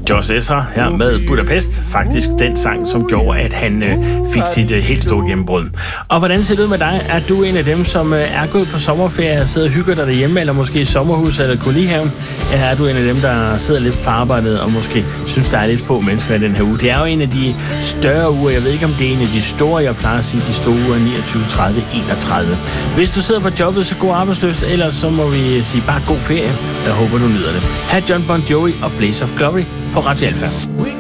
Josh Ezra her med Budapest. Faktisk den sang, som gjorde, at han fik sit helt store gennembrud. Og hvordan ser det ud med dig? Er du en af dem, som er gået på sommerferie og sidder og hygger dig derhjemme, eller måske i sommerhus eller kolonihaven? Eller er du en af dem, der sidder lidt på arbejdet og måske synes, der er lidt få mennesker i den her uge? Det er jo en af de større uger. Jeg ved ikke, om det er en af de store, jeg plejer at sige, de store uger 29, 30, 31. Hvis du sidder på jobbet, så god arbejdsløst, ellers så må vi sige bare god ferie. Jeg håber, du nyder det. Her John Bon Jovi og Blaze of Glory på Radio Alpha.